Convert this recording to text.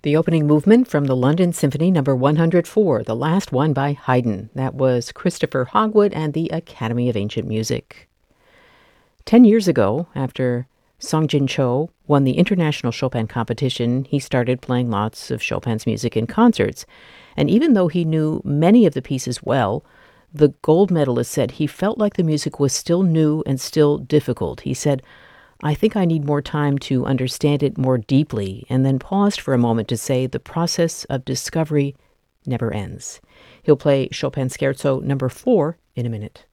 The opening movement from the London Symphony No. 104, the last one by Haydn. That was Christopher Hogwood and the Academy of Ancient Music. 10 years ago, after Songjin Cho won the International Chopin Competition, he started playing lots of Chopin's music in concerts. And even though he knew many of the pieces well, the gold medalist said he felt like the music was still new and still difficult. He said, "I think I need more time to understand it more deeply," and then paused for a moment to say the process of discovery never ends. He'll play Chopin Scherzo No. 4 in a minute.